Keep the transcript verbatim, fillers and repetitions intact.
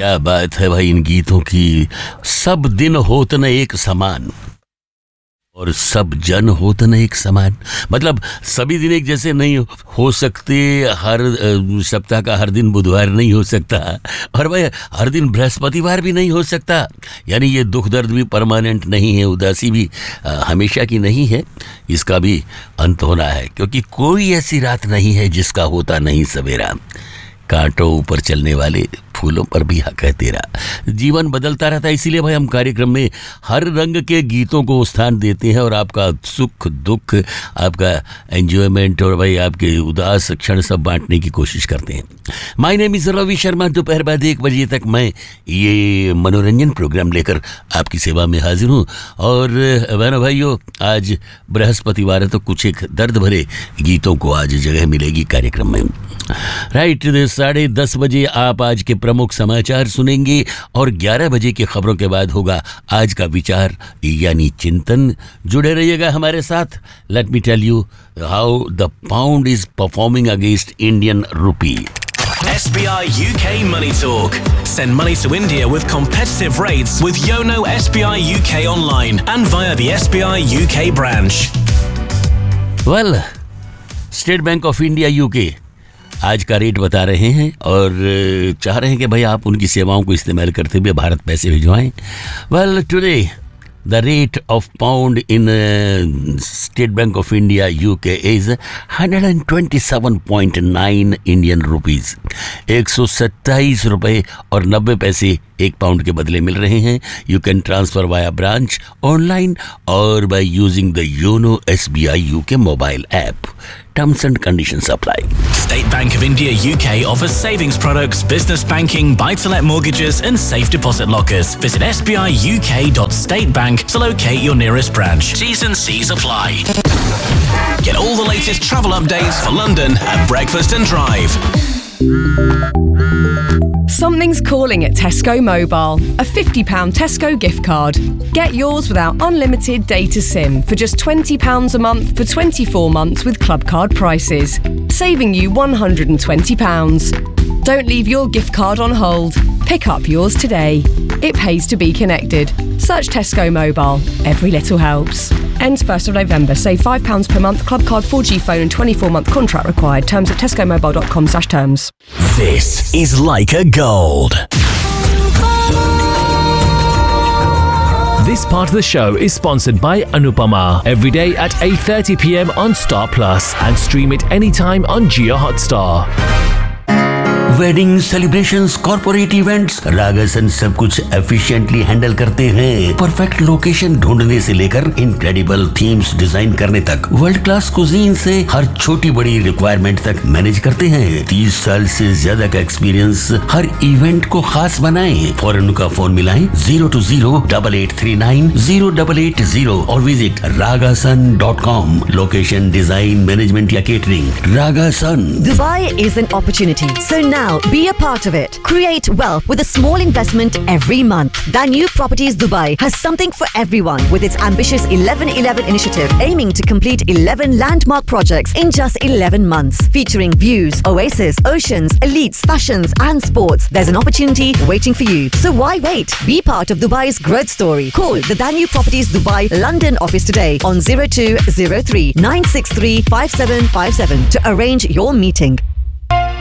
क्या बात है भाई इन गीतों की। सब दिन होत न एक समान और सब जन होत न एक समान, मतलब सभी दिन एक जैसे नहीं हो सकते। हर सप्ताह का हर दिन बुधवार नहीं हो सकता और भाई हर दिन बृहस्पतिवार भी नहीं हो सकता। यानी ये दुख दर्द भी परमानेंट नहीं है, उदासी भी हमेशा की नहीं है, इसका भी अंत होना है। क्योंकि कोई ऐसी रात नहीं है जिसका होता नहीं सवेरा, कांटों ऊपर चलने वाले फूलों पर भी हक है तेरा। जीवन बदलता रहता है, इसीलिए भाई हम कार्यक्रम में हर रंग के गीतों को स्थान देते हैं और आपका सुख दुख, आपका एंजॉयमेंट और भाई आपके उदास क्षण सब बांटने की कोशिश करते हैं। My name is Ravi Sharma. दोपहर बाद एक बजे तक मैं ये मनोरंजन प्रोग्राम लेकर आपकी सेवा में हाजिर हूँ। और बहनों भाइयों, आज बृहस्पतिवार है तो कुछ एक दर्द भरे गीतों को आज जगह मिलेगी कार्यक्रम में। राइट, साढ़े दस बजे आप आज के प्रमुख समाचार सुनेंगे और ग्यारह बजे की खबरों के बाद होगा आज का विचार यानी चिंतन। जुड़े रहिएगा हमारे साथ। Let me tell you how the pound is performing against Indian rupee. S B I U K Money Talk. Send money to India with competitive rates with Yono S B I U K online and via the S B I U K branch. Well, State Bank of India U K आज का rate बता रहे हैं और चाह रहे हैं कि भाई आप उनकी सेवाओं को इस्तेमाल करते हुए भारत पैसे भिजवाएं। Well, today the rate of pound in state bank of India UK is one hundred twenty seven point nine Indian rupees. एक सौ सत्ताईस रुपये और नब्बे पैसे एक पाउंड के बदले मिल रहे हैं। You can transfer via branch, online और by using the YONO S B I UK mobile app. Terms and conditions apply. State Bank of India U K offers savings products, business banking, buy-to-let mortgages and safe deposit lockers. Visit s b i u k dot state bank to locate your nearest branch. T's and C's apply. Get all the latest travel updates for London at Breakfast and Drive. Something's calling at Tesco Mobile. A fifty pounds Tesco gift card. Get yours without unlimited data SIM for just twenty pounds a month for twenty-four months with club card prices, saving you one hundred twenty pounds. Don't leave your gift card on hold. Pick up yours today. It pays to be connected. Search Tesco Mobile. Every little helps. Ends first of November. Save five pounds per month. Club card, four G phone and twenty-four month contract required. Terms at tesco mobile dot com slash terms. This is Leica Gold. This part of the show is sponsored by Anupama. Every day at eight thirty p m on Star Plus and stream it anytime on Jio Hotstar. Wedding celebrations, corporate events, रागासन सब कुछ efficiently handle करते हैं। Perfect location ढूंढने से लेकर incredible themes design करने तक, world class cuisine से हर छोटी बड़ी रिक्वायरमेंट तक मैनेज करते हैं। तीस साल से ज्यादा का एक्सपीरियंस हर इवेंट को खास बनाएं। फौरन उनका फोन मिलाएं zero to zero double eight three nine zero double eight zero और visit रागासन dot com. Location, design, management या catering, रागासन। Dubai is an opportunity, so now be a part of it. Create wealth with a small investment every month. Danube Properties Dubai has something for everyone with its ambitious eleven eleven initiative aiming to complete eleven landmark projects in just eleven months. Featuring views, oasis, oceans, elites, fashions and sports. There's an opportunity waiting for you. So why wait? Be part of Dubai's growth story. Call the Danube Properties Dubai London office today on zero two zero three nine six three five seven five seven to arrange your meeting.